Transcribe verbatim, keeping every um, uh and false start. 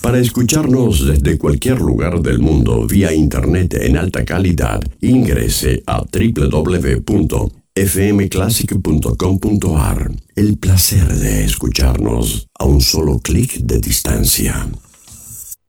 Para escucharnos desde cualquier lugar del mundo vía internet en alta calidad, ingrese a doble u doble u doble u punto f m classic punto com punto a r. El placer de escucharnos a un solo clic de distancia.